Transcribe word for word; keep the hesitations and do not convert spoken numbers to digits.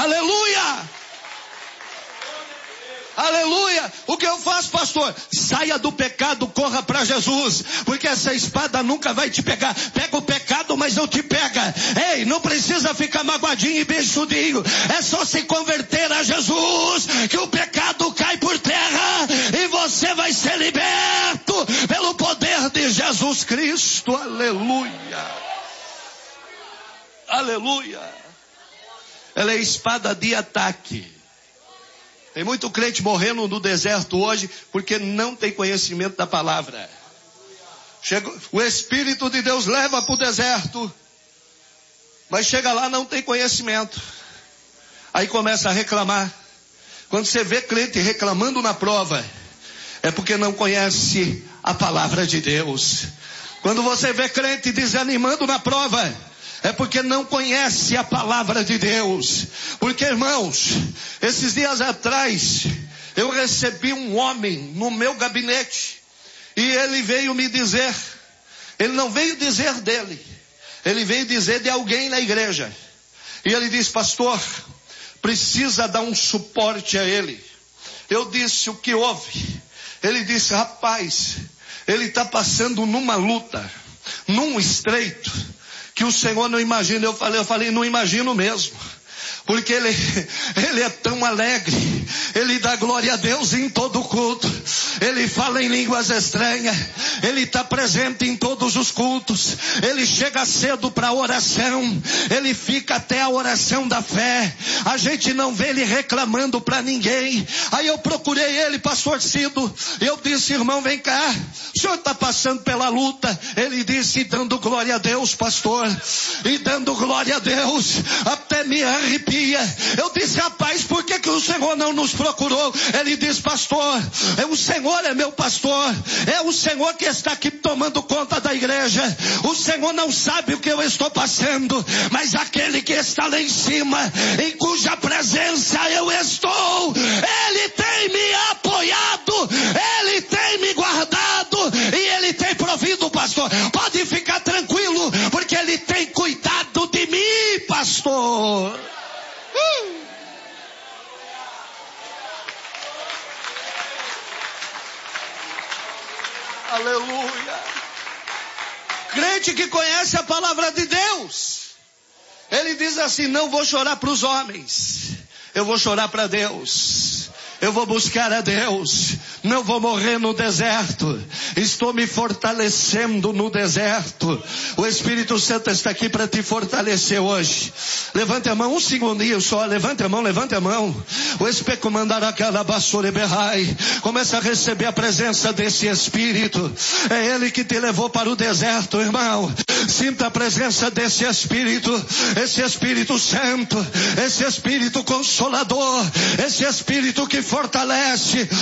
Aleluia! Aleluia! O que eu faço, pastor? Saia do pecado, corra para Jesus, porque essa espada nunca vai te pegar. Pega o pecado, mas não te pega. Ei, não precisa ficar magoadinho e beijudinho. É só se converter a Jesus, que o pecado cai por terra e você vai ser liberto pelo poder de Jesus Cristo. Aleluia! Aleluia! Ela é espada de ataque. Tem muito crente morrendo no deserto hoje porque não tem conhecimento da palavra. Chega, o Espírito de Deus leva para o deserto, mas chega lá não tem conhecimento. Aí começa a reclamar. Quando você vê crente reclamando na prova, é porque não conhece a palavra de Deus. Quando você vê crente desanimando na prova, é porque não conhece a palavra de Deus. Porque, irmãos, esses dias atrás, eu recebi um homem no meu gabinete. E ele veio me dizer, ele não veio dizer dele, ele veio dizer de alguém na igreja. E ele disse, pastor, precisa dar um suporte a ele. Eu disse, o que houve? Ele disse, rapaz, ele está passando numa luta, num estreito, que o Senhor não imagina. Eu falei, eu falei, não imagino mesmo. Porque ele, ele é tão alegre, ele dá glória a Deus em todo culto, ele fala em línguas estranhas, ele está presente em todos os cultos, ele chega cedo para a oração, ele fica até a oração da fé, a gente não vê ele reclamando para ninguém. Aí eu procurei ele, pastor Cido, eu disse, irmão, vem cá, o senhor está passando pela luta? Ele disse, dando glória a Deus, pastor, e dando glória a Deus, até me arrepia. Eu disse, rapaz, por que que o Senhor não nos procurou? Ele disse, pastor, é o Senhor é meu pastor, é o Senhor que está aqui tomando conta da igreja. O Senhor não sabe o que eu estou passando, mas aquele que está lá em cima, em cuja presença eu estou, ele tem me apoiado, ele tem me guardado e ele tem provido, pastor. Pode ficar tranquilo, porque ele tem cuidado de mim, pastor. Uh! Aleluia! Crente que conhece a palavra de Deus, ele diz assim, não vou chorar para os homens, eu vou chorar para Deus. Eu vou buscar a Deus, não vou morrer no deserto, estou me fortalecendo no deserto. O Espírito Santo está aqui para te fortalecer hoje. Levante a mão, um segundinho só, levante a mão, levante a mão. O Espírito mandará aquela basura e berrai. Começa a receber a presença desse Espírito. É Ele que te levou para o deserto, irmão. Sinta a presença desse Espírito, esse Espírito Santo, esse Espírito Consolador, esse Espírito que fortalece.